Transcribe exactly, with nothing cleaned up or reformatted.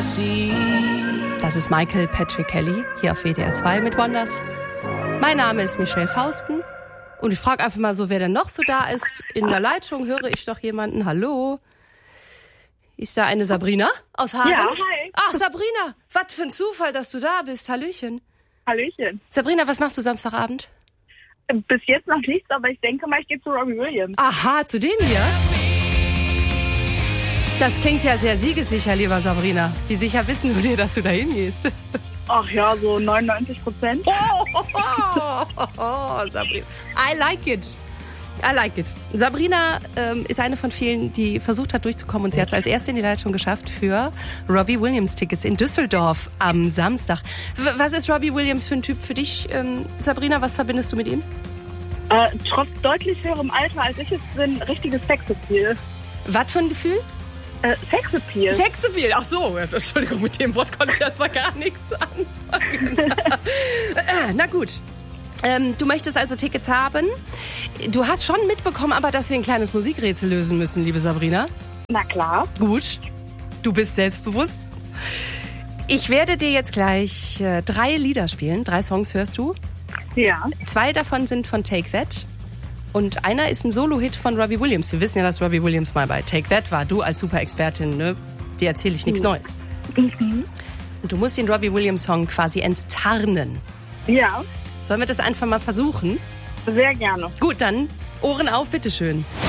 I see. Das ist Michael Patrick Kelly hier auf W D R zwei mit Wonders. Mein Name ist Michelle Fausten und ich frage einfach mal so, wer denn noch so da ist. In der Leitung höre ich doch jemanden. Hallo? Ist da eine Sabrina aus Hagen? Ja, hi. Ach, Sabrina, was für ein Zufall, dass du da bist. Hallöchen. Hallöchen. Sabrina, was machst du Samstagabend? Bis jetzt noch nichts, aber ich denke mal, ich gehe zu Robbie Williams. Aha, zu dem hier? Das klingt ja sehr siegessicher, lieber Sabrina. Wie sicher wissen wir dir, dass du da hingehst? Ach ja, so neunundneunzig Prozent. Oh, oh, oh, oh, oh, Sabrina. I like it. I like it. Sabrina ähm, ist eine von vielen, die versucht hat durchzukommen und sie hat es als erste in die Leitung geschafft für Robbie Williams Tickets in Düsseldorf am Samstag. W- was ist Robbie Williams für ein Typ für dich, ähm, Sabrina? Was verbindest du mit ihm? Äh, trotz deutlich höherem Alter als ich es bin, richtiges Sexappeal. Was für ein Gefühl? Äh, Sexappeal. Sexappeal, ach so. Entschuldigung, mit dem Wort konnte ich erstmal gar nichts anfangen. Na gut. Ähm, du möchtest also Tickets haben. Du hast schon mitbekommen, aber dass wir ein kleines Musikrätsel lösen müssen, liebe Sabrina. Na klar. Gut. Du bist selbstbewusst. Ich werde dir jetzt gleich äh, drei Lieder spielen. Drei Songs hörst du. Ja. Zwei davon sind von Take That. Und einer ist ein Solo-Hit von Robbie Williams. Wir wissen ja, dass Robbie Williams mal bei Take That war. Du als Super-Expertin, ne? Dir erzähle ich nichts Neues. Mhm. Und du musst den Robbie Williams-Song quasi enttarnen. Ja. Sollen wir das einfach mal versuchen? Sehr gerne. Gut, dann Ohren auf, bitteschön.